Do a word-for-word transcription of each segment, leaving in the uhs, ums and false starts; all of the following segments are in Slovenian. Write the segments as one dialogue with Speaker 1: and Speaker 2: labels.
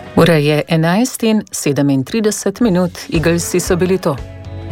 Speaker 1: Ura je enajst in sedemintrideset minut, Eaglesi so bili to.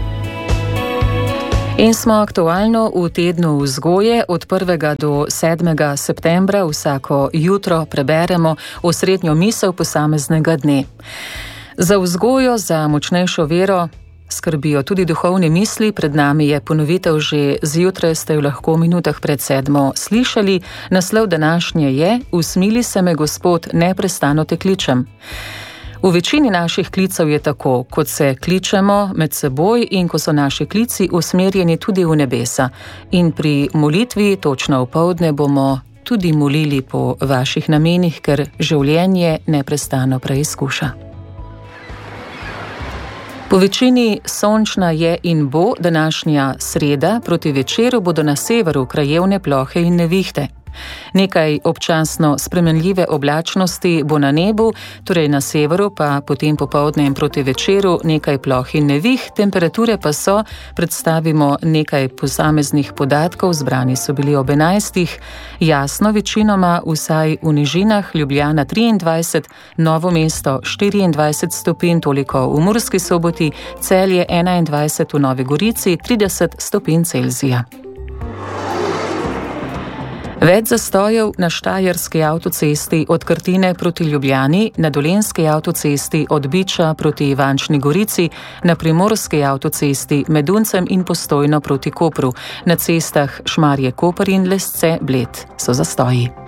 Speaker 1: In smo aktualno v tednu vzgoje. Od prvega do sedmega septembra vsako jutro preberemo osrednjo misel posameznega dne. Za vzgojo, za močnejšo vero skrbijo tudi duhovne misli. Pred nami je ponovitev že zjutraj, ste jo lahko v minutah pred sedmo slišali. Naslov današnje je: Usmili se me, Gospod, neprestano te kličem. V večini naših klicev je tako, kot se kličemo med seboj in ko so naši klici usmerjeni tudi v nebesa. In pri molitvi točno opoldne bomo tudi molili po vaših namenih, ker življenje neprestano preizkuša. Po večini sončna je in bo današnja sreda, proti večeru bodo na severu krajevne plohe in nevihte. Nekaj občasno spremenljive oblačnosti bo na nebu, torej na severu, pa potem popoldne in proti večeru nekaj ploh in nevih, temperature pa so, predstavimo nekaj posameznih podatkov, zbrani so bili ob enajstih, jasno večinoma vsaj v nižinah, Ljubljana triindvajset, Novo mesto štiriindvajset stopinj, toliko v Murski Soboti, Celje enaindvajset, v Novi Gorici trideset stopinj Celzija. Več zastojev na Štajerski avtocesti od Krtine proti Ljubljani, na Dolenjski avtocesti od Biča proti Ivančni Gorici, na Primorski avtocesti med Duncem in Postojno proti Kopru, na cestah Šmarje-Koper in Lesce-Bled so zastoji.